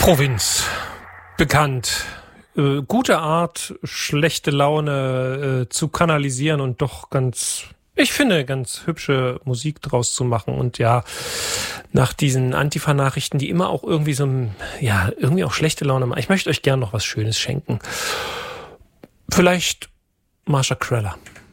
Provinz. Bekannt. Gute Art, schlechte Laune zu kanalisieren und doch ich finde, ganz hübsche Musik draus zu machen. Und ja, nach diesen Antifa-Nachrichten, die immer auch irgendwie irgendwie auch schlechte Laune machen. Ich möchte euch gern noch was Schönes schenken. Vielleicht Marsha Creller.